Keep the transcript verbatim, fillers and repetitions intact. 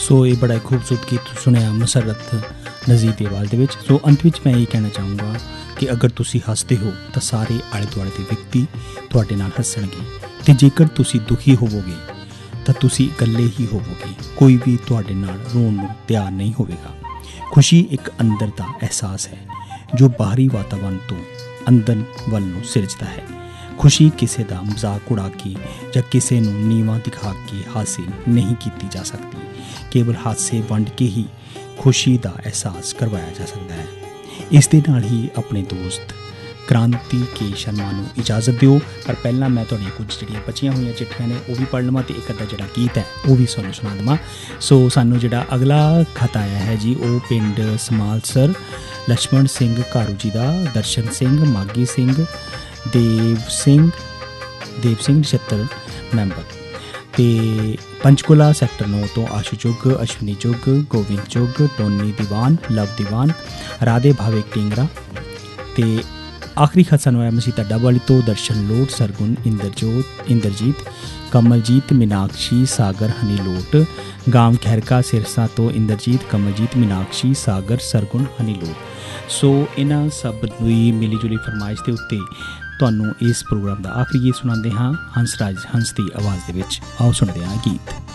सो ये बड़ा खूबसूरत गीत सुनिया मसरत नज़ीर ਦੀ ਆਵਾਜ਼ ਦੇ ਵਿੱਚ। ਸੋ ਅੰਤ ਵਿੱਚ ਮੈਂ ਇਹ ਕਹਿਣਾ ਚਾਹੂੰਗਾ ਕਿ ਅਗਰ ਤੁਸੀਂ ਹੱਸਦੇ ਹੋ ਤਾਂ ਸਾਰੇ ਆਲੇ ਦੁਆਲੇ ਦੇ ਵਿਅਕਤੀ ਤੁਹਾਡੇ ਨਾਲ ਹੱਸਣਗੇ, ਅਤੇ ਜੇਕਰ ਤੁਸੀਂ ਦੁਖੀ ਹੋਵੋਗੇ ਤਾਂ ਤੁਸੀਂ ਇਕੱਲੇ ਹੀ ਹੋਵੋਗੇ, ਕੋਈ ਵੀ ਤੁਹਾਡੇ ਨਾਲ ਰੋਣ ਨੂੰ ਤਿਆਰ ਨਹੀਂ ਹੋਵੇਗਾ। ਖੁਸ਼ੀ ਇੱਕ ਅੰਦਰ ਦਾ ਅਹਿਸਾਸ ਹੈ ਜੋ ਬਾਹਰੀ ਵਾਤਾਵਰਨ ਤੋਂ ਅੰਦਰ ਵੱਲ ਨੂੰ ਸਿਰਜਦਾ ਹੈ। ਖੁਸ਼ੀ ਕਿਸੇ ਦਾ ਮਜ਼ਾਕ ਉਡਾ ਕੇ ਜਾਂ ਕਿਸੇ ਨੂੰ ਨੀਵਾਂ ਦਿਖਾ ਕੇ ਹਾਸਿਲ ਨਹੀਂ ਕੀਤੀ ਜਾ ਸਕਦੀ, ਕੇਵਲ ਹਾਸੇ ਵੰਡ ਕੇ ਹੀ ਖੁਸ਼ੀ ਦਾ ਅਹਿਸਾਸ ਕਰਵਾਇਆ ਜਾ ਸਕਦਾ ਹੈ। ਇਸ ਦੇ ਨਾਲ ਹੀ ਆਪਣੇ ਦੋਸਤ ਕ੍ਰਾਂਤੀ ਕੇ ਸ਼ਰਮਾ ਨੂੰ ਇਜਾਜ਼ਤ ਦਿਓ, ਪਰ ਪਹਿਲਾਂ ਮੈਂ ਤੁਹਾਡੀਆਂ ਕੁਝ ਜਿਹੜੀਆਂ ਬਚੀਆਂ ਹੋਈਆਂ ਚਿੱਠੀਆਂ ਨੇ ਉਹ ਵੀ ਪੜ੍ਹ ਲਵਾਂ ਅਤੇ ਇੱਕ ਅੱਧਾ ਜਿਹੜਾ ਗੀਤ ਹੈ ਉਹ ਵੀ ਤੁਹਾਨੂੰ ਸੁਣਾ ਦੇਵਾਂ। ਸੋ ਸਾਨੂੰ ਜਿਹੜਾ ਅਗਲਾ ਖਤ ਆਇਆ ਹੈ ਜੀ ਉਹ ਪਿੰਡ ਸਮਾਲਸਰ ਲਛਮਣ ਸਿੰਘ ਘਾਰੂ ਜੀ ਦਾ, ਦਰਸ਼ਨ ਸਿੰਘ, ਮਾਗੀ ਸਿੰਘ, ਦੇਵ ਸਿੰਘ ਦੇਵ ਸਿੰਘ ਨਛੱਤਰ ਮੈਂਬਰ, ਅਤੇ ਪੰਚਕੂਲਾ ਸੈਕਟਰ ਨੌ ਤੋਂ ਆਸ਼ੂ ਚੁੱਗ, ਅਸ਼ਵਨੀ ਚੁੱਗ, ਗੋਬਿੰਦ ਚੁੱਗ, ਟੋਨੀ ਦੀਵਾਨ, ਲਵ ਦੀਵਾਨ, ਰਾਧੇ ਭਾਵੇ ਟਿੰਗਰਾ, ਅਤੇ ਆਖਰੀ ਖਤ ਸਾਨੂੰ ਆਇਆ ਮਸੀਤਾ ਡੱਬਵਾਲੀ ਤੋਂ ਦਰਸ਼ਨ ਲੋਟ, ਸਰਗੁਣ, ਇੰਦਰਜੋਤ ਇੰਦਰਜੀਤ, ਕਮਲਜੀਤ, ਮੀਨਾਕਸ਼ੀ, ਸਾਗਰ, ਹਨੀ ਲੋਟ, ਗਾਮ ਖੈਰਕਾ ਸਿਰਸਾ ਤੋਂ ਇੰਦਰਜੀਤ, ਕਮਲਜੀਤ, ਮੀਨਾਕਸ਼ੀ, ਸਾਗਰ, ਸਰਗੁਣ, ਹਨੀ ਲੋਟ। ਸੋ ਇਹਨਾਂ ਸਭ ਦੀ ਮਿਲੀ ਜੁਲੀ ਫਰਮਾਇਸ਼ ਦੇ ਉੱਤੇ ਤੁਹਾਨੂੰ ਇਸ ਪ੍ਰੋਗਰਾਮ ਦਾ ਆਖਰੀ ਗੀਤ ਸੁਣਾਉਂਦੇ ਹਾਂ ਹੰਸਰਾਜ ਹੰਸ ਦੀ ਆਵਾਜ਼ ਦੇ ਵਿੱਚ। ਆਓ ਸੁਣਦੇ ਹਾਂ ਗੀਤ।